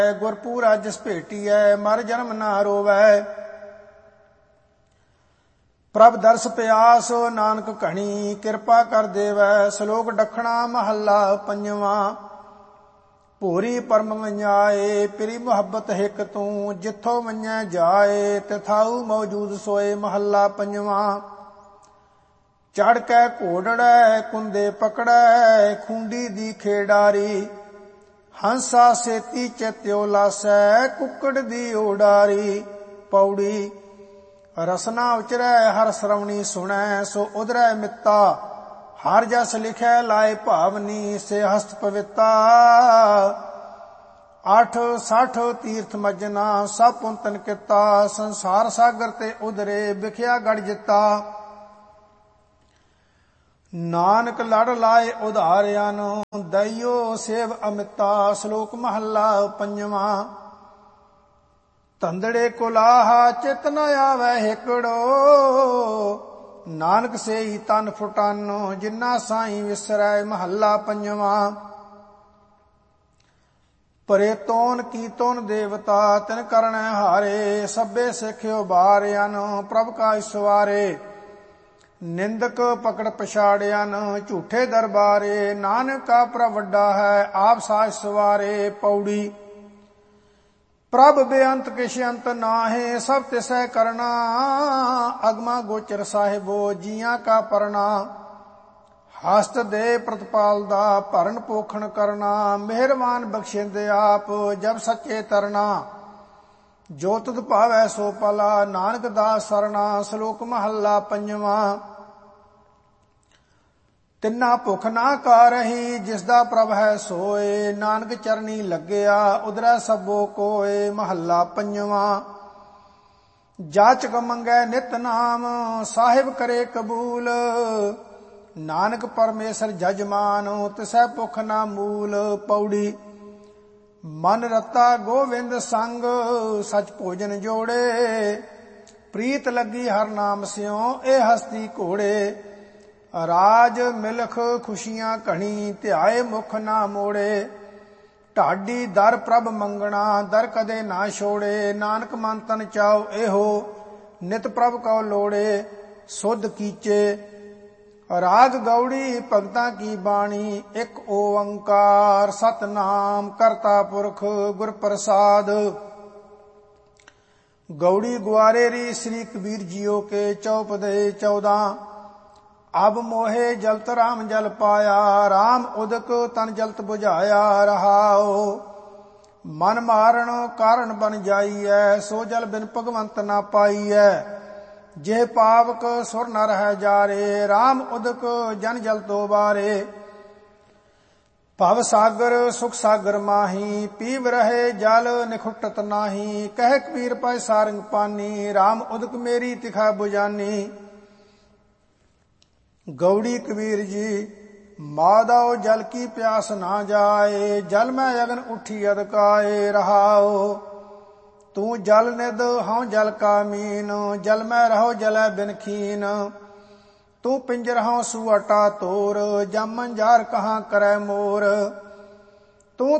ਗੁਰਪੂਰਾ ਜਿਸ ਭੇਟੀਐ ਮਰ ਜਨਮ ਨਾ ਰੋਵੈ। ਪ੍ਰਭ ਦਰਸ ਪਿਆਸ ਨਾਨਕ ਘਣੀ ਕਿਰਪਾ ਕਰ ਦੇਵੈ। ਸ਼ਲੋਕ ਡਖਣਾ ਮਹੱਲਾ ਪੰਜਵਾਂ। ਭੂਰੀ ਪਰਮ ਵੰਜਾਏ ਪਿਰੀ ਮੁਹੱਬਤ ਹਿਕ ਤੂੰ। ਜਿੱਥੋਂ ਮੰਨੈ ਜਾਏ ਤਿਥਾਉ ਮੌਜੂਦ ਸੋਏ। ਮਹੱਲਾ ਪੰਜਵਾਂ। ਚੜ ਕੇ ਘੋੜੜੈ ਕੁੰਦੇ ਪਕੜੈ ਖੂੰਡੀ ਦੀ ਖੇਡਾਰੀ। ਹੰਸਾ ਸੇਤੀ ਚਿਤਿਓ ਲਾਸੈ ਕੁੱਕੜ ਦੀ ਉਡਾਰੀ। ਪੌੜੀ ਰਸਨਾ ਉਚਰੈ ਹਰ ਸ਼ਰਵਣੀ ਸੁਣੈ। ਸੋ ਉਧਰੈ ਮਿੱਤਾ ਹਰ ਜਸ ਲਿਖੈ ਲਾਏ ਭਾਵਨੀ। ਸੇ ਹਸਤ ਪਵਿੱਤਾ 860 ਤੀਰਥ ਮੱਜਨਾ ਸਭ ਪੁੰਤਨ ਕੀਤਾ। ਸੰਸਾਰ ਸਾਗਰ ਤੇ ਉਧਰੇ ਵਿਖਿਆ ਗੜ ਜਿੱਤਾ। ਨਾਨਕ ਲੜ ਲਾਏ ਉਧਾਰਿਆਂ ਨੂੰ ਦਈਓ ਸੇਵ ਅਮਿਤਾ। ਸ਼ਲੋਕ ਮਹੱਲਾ ਪੰਜਵਾਂ। ਧੰਦੜੇ ਕੁਲਾਹਾ ਚਿਤ ਨ ਆਵੈ ਹਿਕੜੋ। ਨਾਨਕ ਸੇਈ ਤਨ ਫੁਟਾਨੋ ਜਿਨਾ ਸਾਈ ਵਿਸਰੈ। ਮਹੱਲਾ ਪੰਜਵਾਂ। ਪਰੇ ਤੋਨ ਕੀਤੋਨ ਦੇਵਤਾ ਤਿਨ ਕਰਣੈ ਹਾਰੇ। ਸਭੇ ਸਿੱਖਿਓ ਬਾਰਿਆਨ ਪ੍ਰਭ ਕਾ ਇਸਵਾਰੇ। ਨਿੰਦਕ ਪਕੜ ਪਛਾੜਿਆਨ ਝੂਠੇ ਦਰਬਾਰੇ। ਨਾਨਕ ਕਾ ਪ੍ਰਭ ਵੱਡਾ ਹੈ ਆਪ ਸਾਜ ਸਵਾਰੇ। ਪੌੜੀ ਪ੍ਰਭ ਬੇਅੰਤ ਕਿਛ ਅੰਤ ਨਾਹੇ ਸਭ ਤਿਸੈ ਕਰਨਾ। ਅਗਮਾ ਗੋਚਰ ਸਾਹਿਬੋ ਜੀਆਂ ਕਾ ਪਰਨਾ। ਹਸਤ ਦੇ ਪ੍ਰਤਪਾਲ ਦਾ ਭਰਨ ਪੋਖਣ ਕਰਨਾ। ਮਿਹਰਬਾਨ ਬਖਸ਼ਿੰਦੇ ਆਪ ਜਬ ਸੱਚੇ ਤਰਨਾ। ਜੋ ਤੁਧ ਭਾਵੈ ਸੋ ਪਲਾ ਨਾਨਕ ਦਾਸ ਸਰਣਾ। ਸ਼ਲੋਕ ਮਹੱਲਾ ਪੰਜਵਾਂ। ਤਿੰਨਾ ਭੁੱਖ ਨਾ ਕਾਰਹੀ ਜਿਸ ਦਾ ਪ੍ਰਭ ਹੈ ਸੋਏ। ਨਾਨਕ ਚਰਨੀ ਲੱਗਿਆ ਉਧਰੈ ਸਭੋ ਕੋਏ। ਮਹੱਲਾ ਪੰਜਵਾਂ। ਜਾਚਕ ਮੰਗੈ ਨਿਤ ਨਾਮ ਸਾਹਿਬ ਕਰੇ ਕਬੂਲ। ਨਾਨਕ ਪਰਮੇਸ਼ਰ ਜਜਮਾਨ ਤਿਸੈ ਭੁੱਖ ਨਾ ਮੂਲ। ਪੌੜੀ ਮਨ ਰਤਾ ਗੋਵਿੰਦ ਸੰਗ ਸਚ ਭੋਜਨ ਜੋੜੇ। ਪ੍ਰੀਤ ਲੱਗੀ ਹਰ ਨਾਮ ਸਿਉ ਇਹ ਹਸਤੀ ਘੋੜੇ। ਰਾਜ ਮਿਲਖ ਖੁਸ਼ੀਆਂ ਘਣੀ ਧਿਆਏ ਮੁਖ ਨਾ ਮੋੜੇ। ਢਾਡੀ ਦਰ ਪ੍ਰਭ ਮੰਗਣਾ ਦਰ ਕਦੇ ਨਾ ਛੋੜੇ। ਨਾਨਕ ਮਨ ਤਨ ਚਾਉ ਇਹੋ ਨਿਤ ਪ੍ਰਭ ਕਉ ਲੋੜੇ। ਸੁਧ ਕੀਚੇ ਰਾਗ ਗੌੜੀ ਭਗਤਾਂ ਕੀ ਬਾਣੀ। ਇੱਕ ਓੰਕਾਰ ਸਤਨਾਮ ਕਰਤਾ ਪੁਰਖ ਗੁਰ ਪ੍ਰਸਾਦ। ਗੌੜੀ ਗੁਆਰੇ ਰੀ ਸ੍ਰੀ ਕਬੀਰ ਜੀਓ ਕੇ ਚੌਪਦੇ 14। ਅਬ ਮੋਹੇ ਜਲਤ ਰਾਮ ਜਲ ਪਾਇਆ। ਰਾਮ ਉਦਕ ਤਨ ਜਲਤ ਬੁਝਾਇਆ। ਰਹਾਓ ਮਨ ਮਾਰਨ ਕਾਰਨ ਬਨ ਜਾਈਐ। ਸੋ ਜਲ ਬਿਨ ਭਗਵੰਤ ਨਾ ਪਾਈਐ। ਜੇ ਪਾਵਕ ਸੁਰ ਨ ਰਹਿ ਜਾਰੇ। ਰਾਮ ਉਦਕ ਜਨ ਜਲ ਤੋ ਬਾਰੇ। ਭਵ ਸਾਗਰ ਸੁਖ ਸਾਗਰ ਮਾਹੀ ਪੀਵ ਰਹੇ ਜਲ ਨਿਖੁੱਟਤ ਨਾਹੀ। ਕਹਿ ਕਬੀਰ ਪੈ ਸਾਰੰਗ ਪਾਨੀ ਰਾਮ ਉਦਕ ਮੇਰੀ ਤਿਖਾ ਬੁਝਾਨੀ। ਗੌੜੀ ਕਬੀਰ ਜੀ ਮਾਧੋ ਜਲ ਕੀ ਪਿਆਸ ਨਾ ਜਾਏ। ਜਲ ਮੈਂ ਅਗਨ ਉਠੀ ਅਦਕਾਏ। ਰਹਾਓ ਤੂੰ ਜਲ ਨਿਧ ਹਉ ਜਲ ਕਾ ਮੀਨ। ਜਲ ਮੈਂ ਰਹੋ ਜਲੈ ਬਿਨ ਖੀਨ। ਤੂੰ ਪਿੰਜਰ ਹਉ ਸੁਅਟਾ ਤੋਰ। ਜਮਨ ਜਾਰ ਕਹਾਂ ਕਰੈ ਮੋਰ।